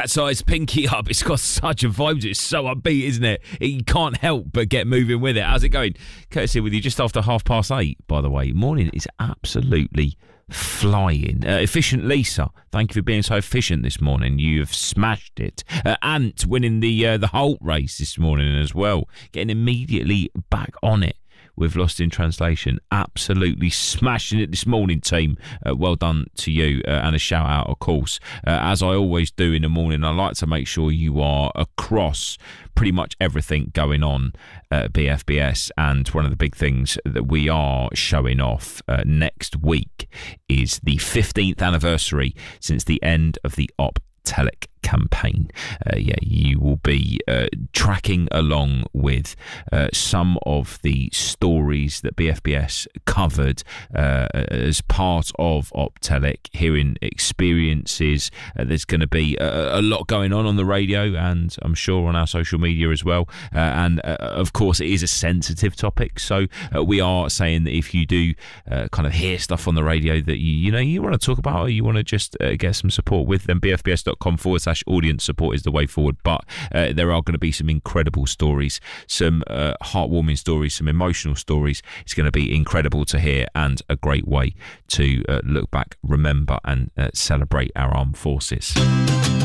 Cat's Eyes, Pinky Up. It's got such a vibe to it. It's so upbeat, isn't it? You can't help but get moving with it. How's it going? Courtesy with you just after 8:30, by the way. Morning is absolutely flying. Efficient Lisa, thank you for being so efficient this morning. You've smashed it. Ant winning the Holt race this morning as well. Getting immediately back on it. We've Lost in Translation. Absolutely smashing it this morning, team. Well done to you. And a shout out, of course. As I always do in the morning, I like to make sure you are across pretty much everything going on at BFBS. And one of the big things that we are showing off next week is the 15th anniversary since the end of the Optelic campaign. You will be tracking along with some of the stories that BFBS covered as part of Optelic, hearing experiences. There's going to be a lot going on the radio, and I'm sure on our social media as well. And of course, it is a sensitive topic, so we are saying that if you do kind of hear stuff on the radio that you want to talk about, or you want to just get some support with, then bfbs.com/audience support is the way forward. But there are going to be some incredible stories, some heartwarming stories, some emotional stories. It's going to be incredible to hear, and a great way to look back, remember, and celebrate our armed forces.